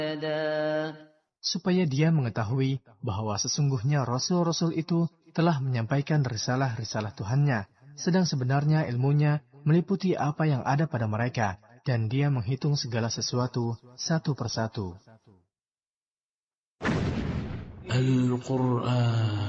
supaya dia mengetahui bahwa sesungguhnya Rasul-Rasul itu telah menyampaikan risalah-risalah Tuhannya, sedang sebenarnya ilmunya meliputi apa yang ada pada mereka, dan dia menghitung segala sesuatu satu persatu. Al-Quran